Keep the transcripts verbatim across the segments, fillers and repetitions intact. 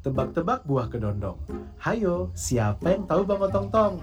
Tebak-tebak buah kedondong. Hayo, siapa yang tahu Bang Otong-tong?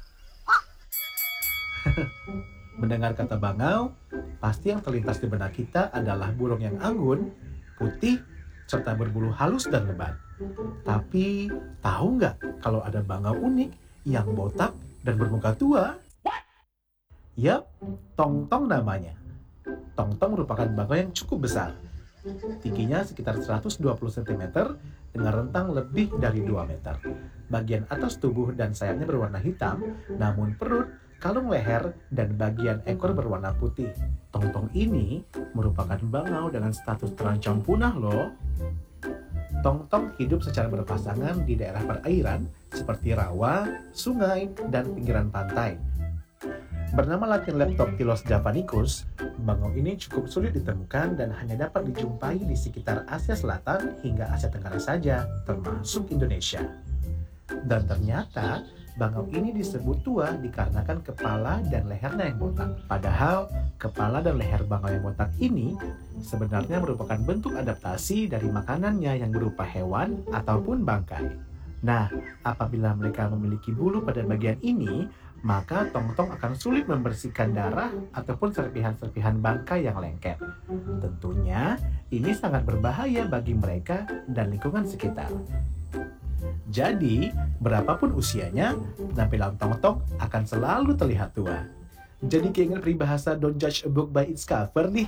Mendengar kata bangau, pasti yang terlintas di benak kita adalah burung yang anggun, putih, serta berbulu halus dan lebat. Tapi, tahu nggak kalau ada bangau unik yang botak dan bermuka tua? Yap, tong-tong namanya. Tong-tong merupakan bangau yang cukup besar. Tingginya sekitar seratus dua puluh sentimeter dengan rentang lebih dari dua meter. Bagian atas tubuh dan sayapnya berwarna hitam, namun perut, kalung leher, dan bagian ekor berwarna putih. Tong-tong ini merupakan bangau dengan status terancam punah loh. Tong-tong hidup secara berpasangan di daerah perairan seperti rawa, sungai, dan pinggiran pantai. Bernama Latin Leptoptilus javanicus, bangau ini cukup sulit ditemukan dan hanya dapat dijumpai di sekitar Asia Selatan hingga Asia Tenggara saja, termasuk Indonesia. Dan ternyata, bangau ini disebut tua dikarenakan kepala dan lehernya yang botak. Padahal, kepala dan leher bangau yang botak ini sebenarnya merupakan bentuk adaptasi dari makanannya yang berupa hewan ataupun bangkai. Nah, apabila mereka memiliki bulu pada bagian ini, maka tong-tong akan sulit membersihkan darah ataupun serpihan-serpihan bangkai yang lengket. Tentunya, ini sangat berbahaya bagi mereka dan lingkungan sekitar. Jadi, berapapun usianya, penampilan tong-tong akan selalu terlihat tua. Jadi keinget peribahasa don't judge a book by its cover nih.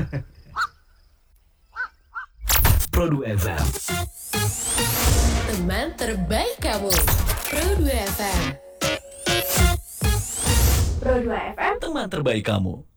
Produk F M. Teman terbaik kamu. Pro dua F M. Teman terbaik kamu.